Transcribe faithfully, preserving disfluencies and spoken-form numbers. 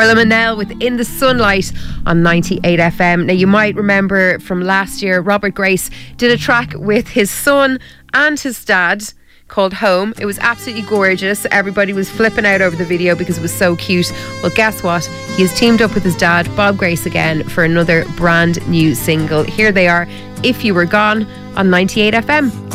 Orla Manel with In the Sunlight on ninety-eight F M. Now, you might remember from last year, Robert Grace did a track with his son and his dad called Home. It was absolutely gorgeous. Everybody was flipping out over the video because it was so cute. Well, guess what? He has teamed up with his dad, Bob Grace, again for another brand new single. Here they are, If You Were Gone, on ninety-eight F M.